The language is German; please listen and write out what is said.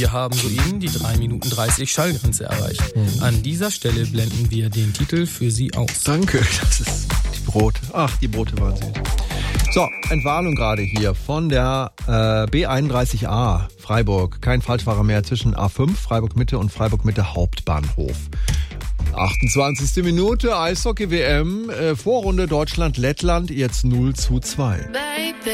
Wir haben soeben die 3 Minuten 30 Schallgrenze erreicht. An dieser Stelle blenden wir den Titel für Sie aus. Danke, das ist die Brote. Ach, die Brote waren sie. So, Entwarnung gerade hier von der B31A Freiburg. Kein Falschfahrer mehr zwischen A5, Freiburg Mitte und Freiburg Mitte Hauptbahnhof. 28. Minute, Eishockey-WM, Vorrunde Deutschland-Lettland, jetzt 0:2.